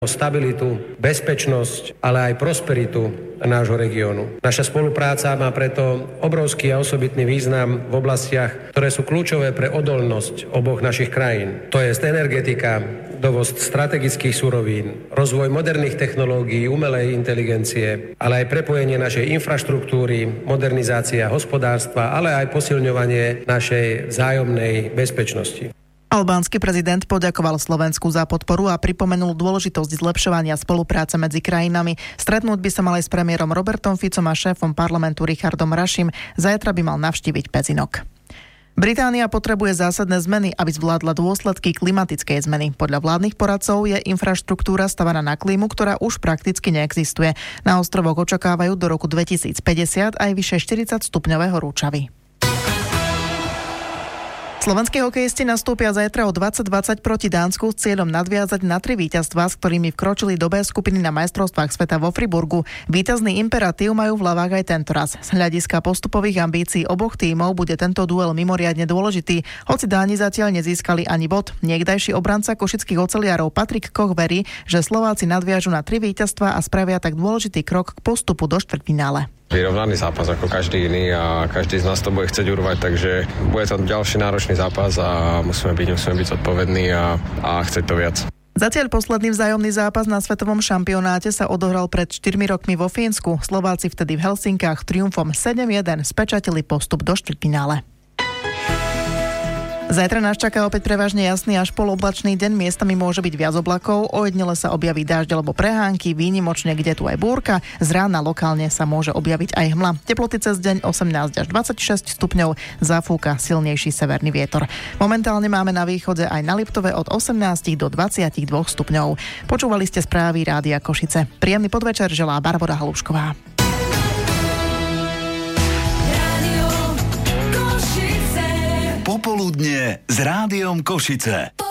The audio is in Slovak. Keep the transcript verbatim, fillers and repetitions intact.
stabilitu, bezpečnosť, ale aj prosperitu nášho regiónu. Naša spolupráca má preto obrovský a osobitný význam v oblastiach, ktoré sú kľúčové pre odolnosť oboch našich krajín. To je energetika, dovoz strategických surovín, rozvoj moderných technológií, umelej inteligencie, ale aj prepojenie našej infraštruktúry, modernizácia hospodárstva, ale aj posilňovanie našej vzájomnej bezpečnosti. Albánsky prezident poďakoval Slovensku za podporu a pripomenul dôležitosť zlepšovania spolupráce medzi krajinami. Stretnúť by sa mal aj s premiérom Robertom Ficom a šéfom parlamentu Richardom Rašim. Zajtra by mal navštíviť Pezinok. Británia potrebuje zásadné zmeny, aby zvládla dôsledky klimatickej zmeny. Podľa vládnych poradcov je infraštruktúra stavaná na klímu, ktorá už prakticky neexistuje. Na ostrovoch očakávajú do roku dvetisícpäťdesiat aj vyše štyridsať stupňové horúčavy. Slovenskí hokejisti nastúpia zajtra o dvadsať dvadsať proti Dánsku s cieľom nadviazať na tri víťazstvá, s ktorými vkročili do B skupiny na majstrovstvách sveta vo Friburgu. Víťazný imperatív majú v hlavách aj tento raz. Z hľadiska postupových ambícií oboch tímov bude tento duel mimoriadne dôležitý, hoci Dáni zatiaľ nezískali ani bod. Niekdajší obranca košických oceliarov Patrik Koch verí, že Slováci nadviažu na tri víťazstvá a spravia tak dôležitý krok k postupu do štvrťfinále. Vyrovnaný zápas ako každý iný a každý z nás to bude chcieť urvať, takže bude to ďalší náročný zápas a musíme byť, musíme byť zodpovední a, a chcieť to viac. Zatiaľ posledný vzájomný zápas na svetovom šampionáte sa odohral pred štyrmi rokmi vo Fínsku. Slováci vtedy v Helsinkách triumfom sedem jeden spečatili postup do štvrťfinále. Zajtra nás čaká opäť prevažne jasný až poloblačný deň, miestami môže byť viac oblakov, ojedinele sa objaví dážď alebo prehánky, výnimočne kde tu aj búrka, z rána lokálne sa môže objaviť aj hmla. Teploty cez deň osemnásť až dvadsaťšesť stupňov, zafúka silnejší severný vietor. Momentálne máme na východe aj na Liptove od osemnásť do dvadsaťdva stupňov. Počúvali ste správy Rádia Košice. Príjemný podvečer želá Barbora Halušková. Popoludne s Rádiom Košice.